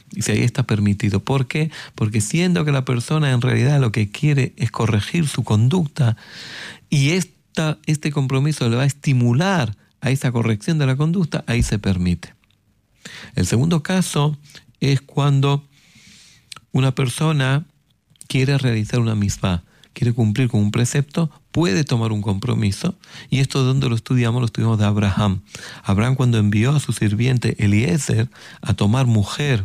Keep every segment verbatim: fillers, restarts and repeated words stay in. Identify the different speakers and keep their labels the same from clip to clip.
Speaker 1: Dice, ahí está permitido. ¿Por qué? Porque siendo que la persona en realidad lo que quiere es corregir su conducta y esta, este compromiso le va a estimular a esa corrección de la conducta, ahí se permite. El segundo caso es cuando una persona quiere realizar una misvá, quiere cumplir con un precepto, puede tomar un compromiso. ¿Y esto de dónde lo estudiamos? Lo estudiamos de Abraham. Abraham, cuando envió a su sirviente Eliezer a tomar mujer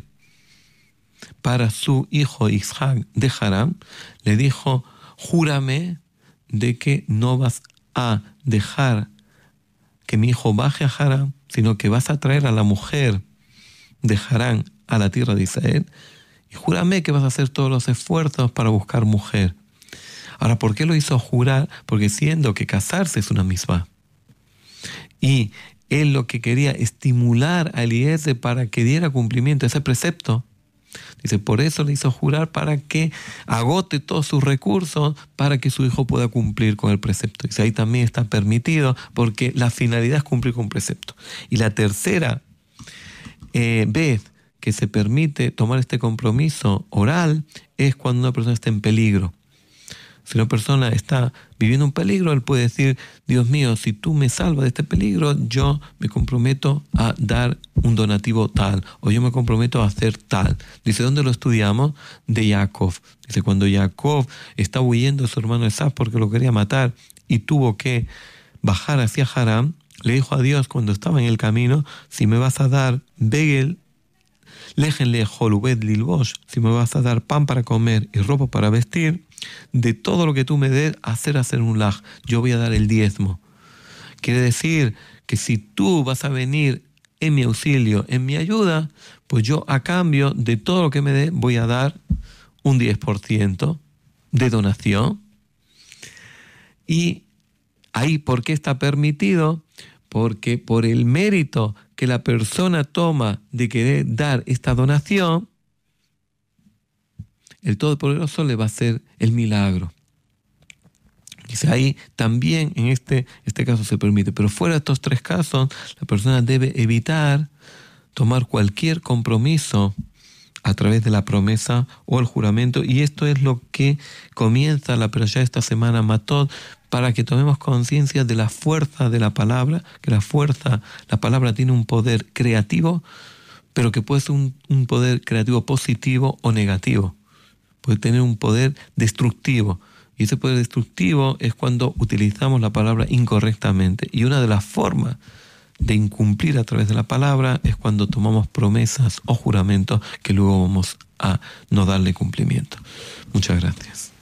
Speaker 1: para su hijo Isaac de Harán, le dijo, júrame de que no vas a dejar que mi hijo baje a Harán, sino que vas a traer a la mujer de Harán a la tierra de Israel, y júrame que vas a hacer todos los esfuerzos para buscar mujer. Ahora, ¿por qué lo hizo jurar? Porque siendo que casarse es una misma, y él lo que quería estimular a Eliezer para que diera cumplimiento a ese precepto, dice, por eso le hizo jurar para que agote todos sus recursos para que su hijo pueda cumplir con el precepto. Dice, ahí también está permitido porque la finalidad es cumplir con un precepto. Y la tercera eh, vez que se permite tomar este compromiso oral es cuando una persona está en peligro. Si una persona está viviendo un peligro, él puede decir, Dios mío, si tú me salvas de este peligro, yo me comprometo a dar un donativo tal, o yo me comprometo a hacer tal. Dice, ¿dónde lo estudiamos? De Jacob. Dice, cuando Jacob estaba huyendo de su hermano Esaú porque lo quería matar y tuvo que bajar hacia Harán, le dijo a Dios cuando estaba en el camino, si me vas a dar begel, lejenle holubet lilbosh, si me vas a dar pan para comer y ropa para vestir, de todo lo que tú me des, hacer hacer un laj, yo voy a dar el diezmo. Quiere decir que si tú vas a venir en mi auxilio, en mi ayuda, pues yo a cambio de todo lo que me des voy a dar un diez por ciento de donación. Y ahí, ¿por qué está permitido? Porque por el mérito que la persona toma de querer dar esta donación, el Todopoderoso le va a hacer el milagro. Dice, ahí también en este, este caso se permite. Pero fuera de estos tres casos, la persona debe evitar tomar cualquier compromiso a través de la promesa o el juramento. Y esto es lo que comienza la perashá esta semana, Matot, para que tomemos conciencia de la fuerza de la palabra, que la fuerza, la palabra tiene un poder creativo, pero que puede ser un, un poder creativo positivo o negativo. Puede tener un poder destructivo. Y ese poder destructivo es cuando utilizamos la palabra incorrectamente. Y una de las formas de incumplir a través de la palabra es cuando tomamos promesas o juramentos que luego vamos a no darle cumplimiento. Muchas gracias.